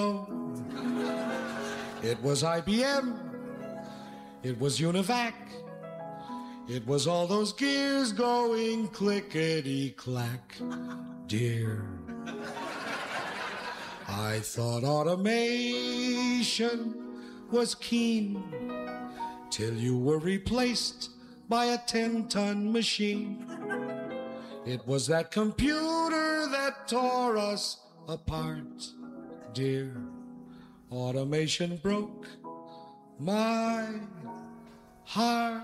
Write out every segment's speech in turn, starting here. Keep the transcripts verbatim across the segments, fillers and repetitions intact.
It was I B M. It was Univac. It was all those gears going clickety-clack, dear. I thought automation was keen till you were replaced by a ten-ton machine. It was that computer that tore us apart, dear. Automation broke my heart.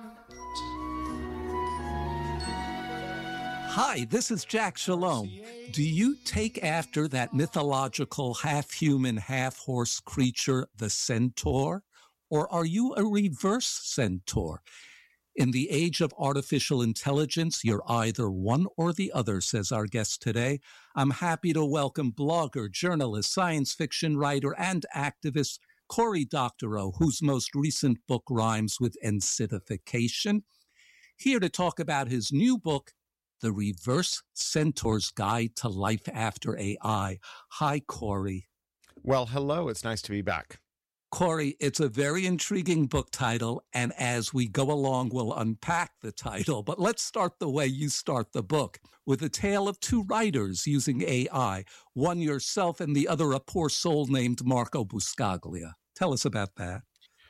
Hi, this is Jack Shalom. Do you take after that mythological half-human, half-horse creature, the centaur? Or are you a reverse centaur? In the age of artificial intelligence, you're either one or the other, says our guest today. I'm happy to welcome blogger, journalist, science fiction writer, and activist Cory Doctorow, whose most recent book rhymes with ensidification. Here to talk about his new book, The Reverse Centaur's Guide to Life After A I. Hi, Cory. Well, hello. It's nice to be back. Cory, it's a very intriguing book title, and as we go along, we'll unpack the title. But let's start the way you start the book, with a tale of two writers using A I, one yourself and the other a poor soul named Marco Buscaglia. Tell us about that.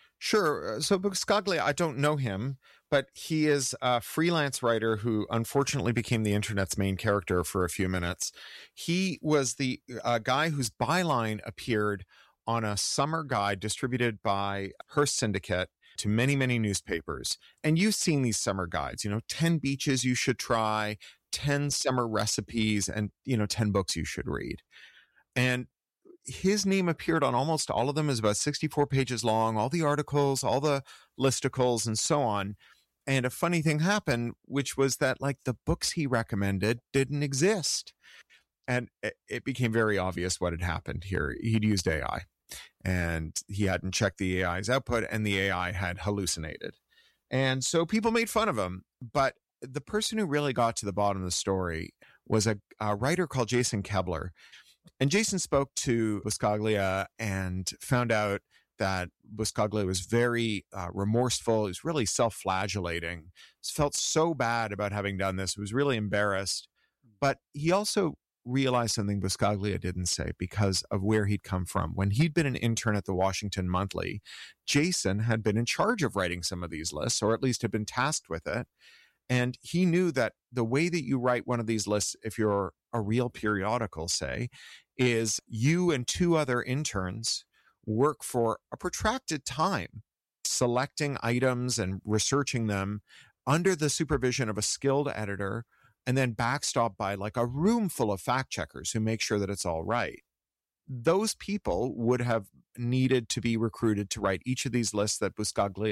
Sure. So Buscaglia, I don't know him, but he is a freelance writer who unfortunately became the internet's main character for a few minutes. He was the uh, guy whose byline appeared on a summer guide distributed by Hearst Syndicate to many, many newspapers. And you've seen these summer guides, you know, ten beaches you should try, ten summer recipes, and, you know, ten books you should read. And his name appeared on almost all of them. Is about sixty-four pages long, all the articles, all the listicles, and so on. And a funny thing happened, which was that, like, the books he recommended didn't exist. And it became very obvious what had happened here. He'd used A I. And he hadn't checked the A I's output, and the A I had hallucinated. And so people made fun of him. But the person who really got to the bottom of the story was a, a writer called Jason Kebler. And Jason spoke to Buscaglia and found out that Buscaglia was very uh, remorseful. He was really self-flagellating. He felt so bad about having done this. He was really embarrassed. But he also realized something Buscaglia didn't say because of where he'd come from. When he'd been an intern at the Washington Monthly, Jason had been in charge of writing some of these lists, or at least had been tasked with it. And he knew that the way that you write one of these lists, if you're a real periodical, say, is you and two other interns work for a protracted time, selecting items and researching them under the supervision of a skilled editor, and then backstopped by like a room full of fact checkers who make sure that it's all right. Those people would have needed to be recruited to write each of these lists that Buscaglia